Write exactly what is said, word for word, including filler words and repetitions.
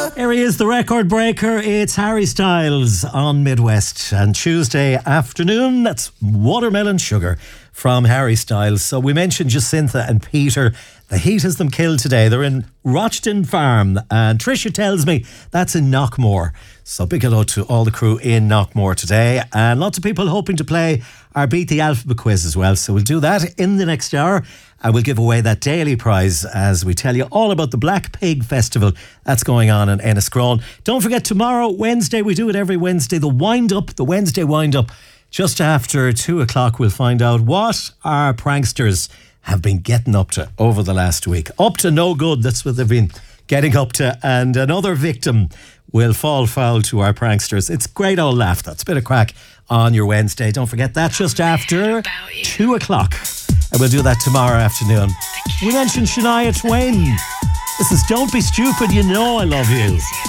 Here he is, the record breaker. It's Harry Styles on Midwest. And Tuesday afternoon, that's Watermelon Sugar from Harry Styles. So we mentioned Jacintha and Peter. The heat has them killed today. They're in Rochton Farm. And Tricia tells me that's in Knockmore. So big hello to all the crew in Knockmore today. And lots of people hoping to play our Beat the Alphabet quiz as well. So we'll do that in the next hour. And we'll give away that daily prize as we tell you all about the Black Pig Festival that's going on in Enniscrone. Don't forget, tomorrow, Wednesday, we do it every Wednesday, the wind-up, the Wednesday wind-up. Just after two o'clock, we'll find out what our pranksters have been getting up to over the last week. Up to no good, that's what they've been getting up to. And another victim will fall foul to our pranksters. It's great old laugh. That's a bit of crack on your Wednesday. Don't forget that just after two o'clock. And we'll do that tomorrow afternoon. We mentioned Shania Twain. This is Don't Be Stupid, You Know I Love You.